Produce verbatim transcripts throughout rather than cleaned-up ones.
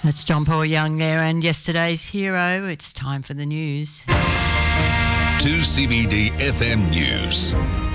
That's John Paul Young there, and yesterday's hero. It's time for the news. two C B D F M News.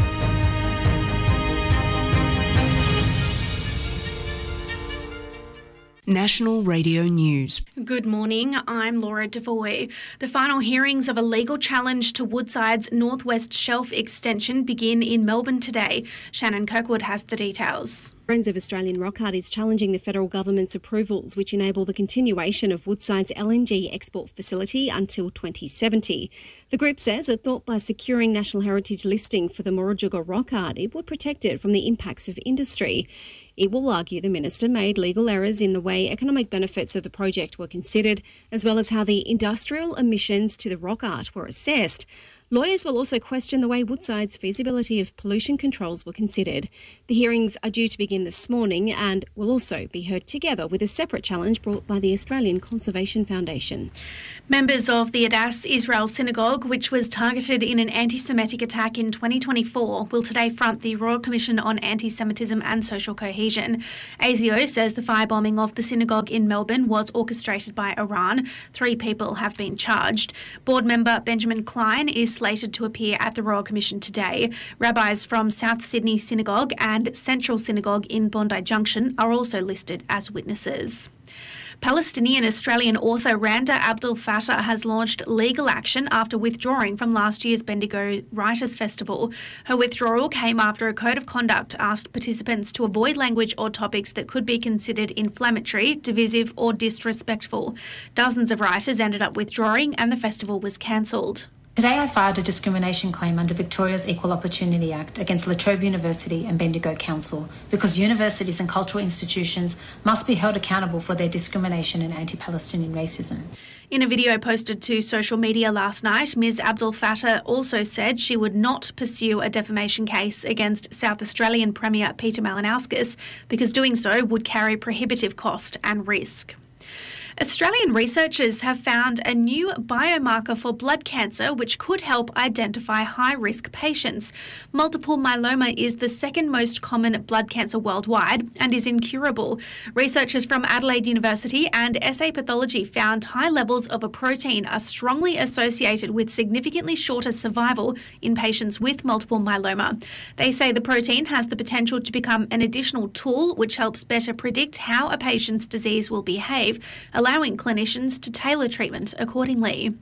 National Radio News. Good morning, I'm Laura Devoy. The final hearings of a legal challenge to Woodside's Northwest Shelf extension begin in Melbourne today. Shannon Kirkwood has the details. Friends of Australian Rock Art is challenging the federal government's approvals which enable the continuation of Woodside's L N G export facility until twenty seventy. The group says it thought by securing National Heritage listing for the Murujuga Rock Art, it would protect it from the impacts of industry. It will argue the minister made legal errors in the way economic benefits of the project were considered, as well as how the industrial emissions to the rock art were assessed. Lawyers will also question the way Woodside's feasibility of pollution controls were considered. The hearings are due to begin this morning and will also be heard together with a separate challenge brought by the Australian Conservation Foundation. Members of the Adass Israel Synagogue, which was targeted in an anti-Semitic attack in twenty twenty-four, will today front the Royal Commission on Anti-Semitism and Social Cohesion. A S I O says the firebombing of the synagogue in Melbourne was orchestrated by Iran. Three people have been charged. Board member Benjamin Klein is slated to appear at the Royal Commission today. Rabbis from South Sydney Synagogue and Central Synagogue in Bondi Junction are also listed as witnesses. Palestinian-Australian author Randa Abdel Fattah has launched legal action after withdrawing from last year's Bendigo Writers' Festival. Her withdrawal came after a code of conduct asked participants to avoid language or topics that could be considered inflammatory, divisive or disrespectful. Dozens of writers ended up withdrawing and the festival was cancelled. Today I filed a discrimination claim under Victoria's Equal Opportunity Act against La Trobe University and Bendigo Council because universities and cultural institutions must be held accountable for their discrimination and anti-Palestinian racism. In a video posted to social media last night, Miz Abdel Fattah also said she would not pursue a defamation case against South Australian Premier Peter Malinauskas because doing so would carry prohibitive cost and risk. Australian researchers have found a new biomarker for blood cancer which could help identify high-risk patients. Multiple myeloma is the second most common blood cancer worldwide and is incurable. Researchers from Adelaide University and S A Pathology found high levels of a protein are strongly associated with significantly shorter survival in patients with multiple myeloma. They say the protein has the potential to become an additional tool which helps better predict how a patient's disease will behave, allowing clinicians to tailor treatment accordingly.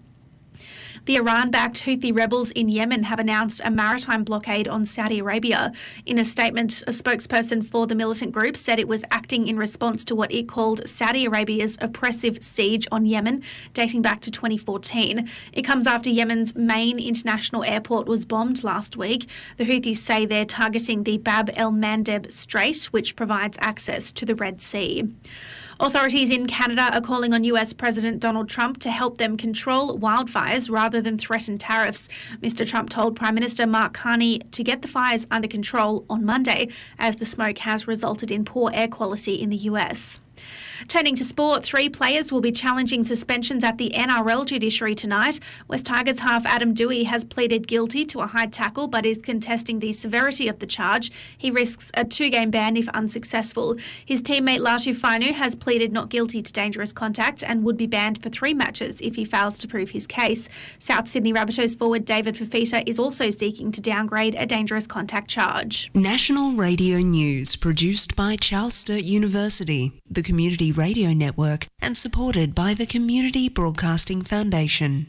The Iran-backed Houthi rebels in Yemen have announced a maritime blockade on Saudi Arabia. In a statement, a spokesperson for the militant group said it was acting in response to what it called Saudi Arabia's oppressive siege on Yemen, dating back to twenty fourteen. It comes after Yemen's main international airport was bombed last week. The Houthis say they're targeting the Bab el-Mandeb Strait, which provides access to the Red Sea. Authorities in Canada are calling on U S President Donald Trump to help them control wildfires rather than threaten tariffs. Mister Trump told Prime Minister Mark Carney to get the fires under control on Monday, as the smoke has resulted in poor air quality in the U S. Turning to sport, three players will be challenging suspensions at the N R L judiciary tonight. West Tigers half Adam Dewey has pleaded guilty to a high tackle but is contesting the severity of the charge. He risks a two-game ban if unsuccessful. His teammate Latu Fainu has pleaded not guilty to dangerous contact and would be banned for three matches if he fails to prove his case. South Sydney Rabbitohs forward David Fifita is also seeking to downgrade a dangerous contact charge. National Radio News, produced by Charles Sturt University, the Community Radio Network, and supported by the Community Broadcasting Foundation.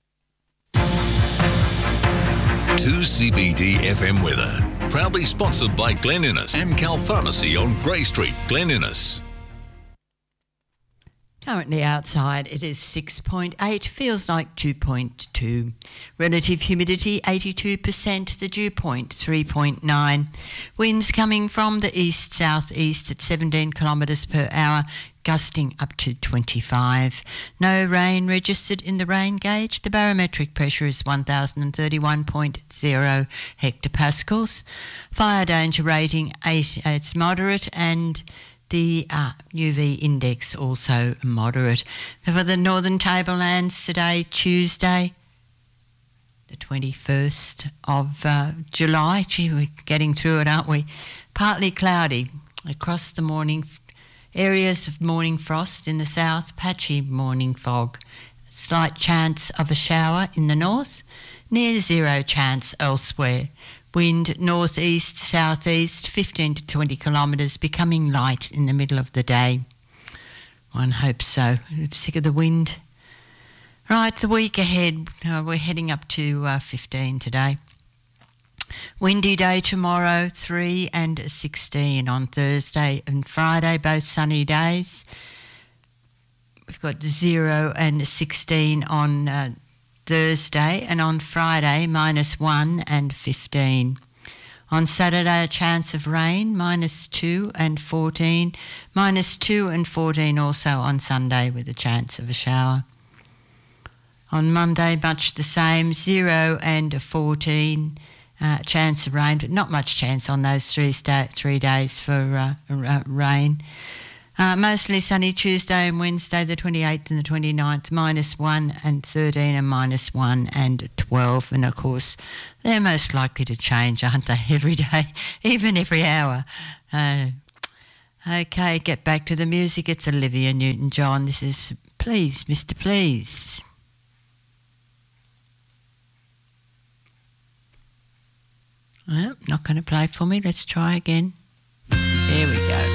two C B D F M weather, proudly sponsored by Glen Innes, Amcal Pharmacy on Grey Street, Glen Innes. Currently outside it is six point eight, feels like two point two. Relative humidity eighty-two percent, the dew point three point nine. Winds coming from the east-southeast at seventeen kilometres per hour, gusting up to twenty-five. No rain registered in the rain gauge. The barometric pressure is one thousand thirty-one point zero hectopascals. Fire danger rating eight, it's moderate, and the uh, U V index also moderate. For the Northern Tablelands today, Tuesday, the twenty-first of uh, July. Gee, we're getting through it, aren't we? Partly cloudy across the morning. Areas of morning frost in the south, patchy morning fog. Slight chance of a shower in the north, near zero chance elsewhere. Wind northeast, southeast, fifteen to twenty kilometres, becoming light in the middle of the day. One hopes so. I'm sick of the wind. Right, the week ahead, uh, we're heading up to uh, fifteen today. Windy day tomorrow, three and sixteen on Thursday and Friday, both sunny days. We've got zero and sixteen on uh, Thursday, and on Friday, minus one and fifteen. On Saturday, a chance of rain, minus two and fourteen. Minus two and fourteen also on Sunday with a chance of a shower. On Monday, much the same, zero and fourteen. Uh, chance of rain, but not much chance on those three, sta- three days for uh, uh, rain. Uh, mostly sunny Tuesday and Wednesday, the twenty-eighth and the twenty-ninth, minus one and thirteen and minus one and twelve. And of course, they're most likely to change, aren't they, every day, even every hour. Uh, okay, get back to the music. It's Olivia Newton-John. This is Please, Mister Please. Well, not going to play for me. Let's try again. There we go.